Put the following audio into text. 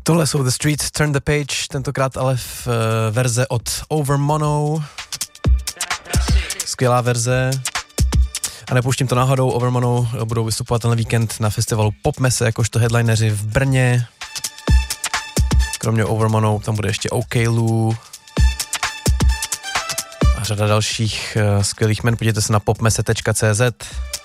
Tohle jsou The Streets, Turn the Page, tentokrát ale v verze od Overmono. Skvělá verze. A nepouštím to náhodou, Overmono budou vystupovat tenhle víkend na festivalu Popmese jakožto headlineři v Brně. Kromě Overmono tam bude ještě OK Lou a řada dalších skvělých men. Podívejte se na popmese.cz.